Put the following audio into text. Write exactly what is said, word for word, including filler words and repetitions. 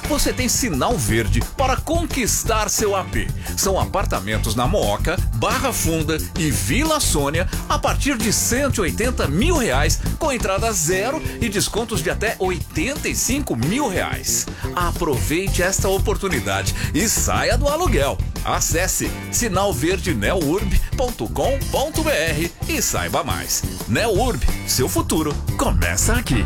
você tem sinal verde para conquistar seu A P. São apartamentos na Mooca, Barra Funda e Vila Sônia a partir de cento e oitenta mil reais, com entrada zero e descontos de até oitenta e cinco mil reais. Aproveite esta oportunidade e saia do aluguel. Acesse sinal verde neourb ponto com ponto br e saiba mais. Neourb, seu futuro começa aqui.